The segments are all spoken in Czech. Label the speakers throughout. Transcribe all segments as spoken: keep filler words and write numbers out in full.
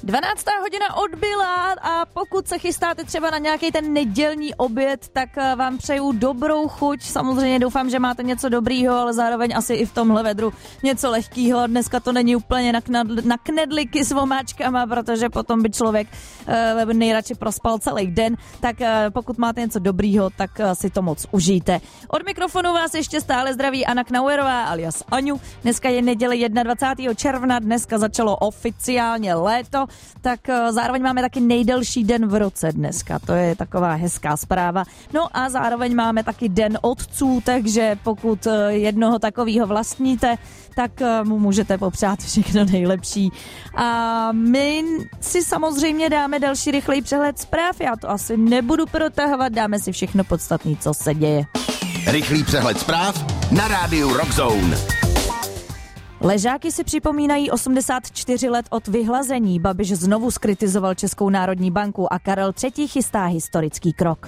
Speaker 1: dvanáctá hodina odbyla a pokud se chystáte třeba na nějaký ten nedělní oběd, tak vám přeju dobrou chuť. Samozřejmě doufám, že máte něco dobrýho, ale zároveň asi i v tomhle vedru něco lehkýho. Dneska to není úplně na, knadl, na knedliky s vomáčkama, protože potom by člověk uh, nejradši prospal celý den. Tak uh, pokud máte něco dobrýho, tak uh, si to moc užijte. Od mikrofonu vás ještě stále zdraví Anna Knauerová alias Aňu. Dneska je neděle dvacátého prvního června, dneska začalo oficiálně léto, tak zároveň máme taky nejdelší den v roce dneska, to je taková hezká zpráva. No a zároveň máme taky den otců, takže pokud jednoho takového vlastníte, tak mu můžete popřát všechno nejlepší. A my si samozřejmě dáme další rychlej přehled zpráv, já to asi nebudu protahovat, dáme si všechno podstatné, co se děje.
Speaker 2: Rychlý přehled zpráv na rádiu Rockzone.
Speaker 1: Ležáky si připomínají osmdesát čtyři let od vyhlazení. Babiš znovu zkritizoval Českou národní banku a Karel třetí chystá historický krok.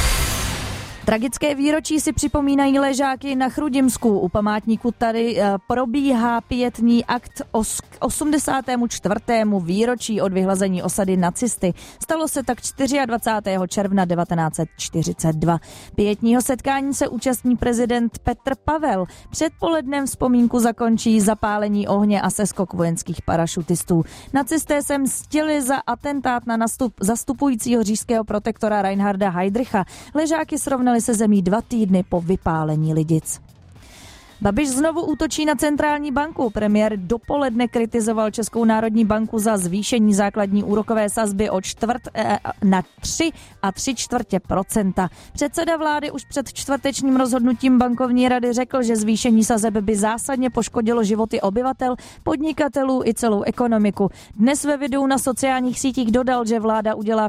Speaker 1: Tragické výročí si připomínají ležáky na Chrudimsku. U památníku tady probíhá pietní akt k osmdesátému čtvrtému výročí od vyhlazení osady nacisty. Stalo se tak dvacátého čtvrtého června devatenáct set čtyřicet dva. Pietního setkání se účastní prezident Petr Pavel. Předpolednem vzpomínku zakončí zapálení ohně a seskok vojenských parašutistů. Nacisté se mstili za atentát na nastup zastupujícího říšského protektora Reinharda Heydricha. Ležáky srovnali se zemí dva týdny po vypálení Lidic. Babiš znovu útočí na centrální banku. Premiér dopoledne kritizoval Českou národní banku za zvýšení základní úrokové sazby o čtvrt eh, na tři a tři čtvrtě procenta. Předseda vlády už před čtvrtečním rozhodnutím bankovní rady řekl, že zvýšení sazeb by zásadně poškodilo životy obyvatel, podnikatelů i celou ekonomiku. Dnes ve videu na sociálních sítích dodal, že vláda udělá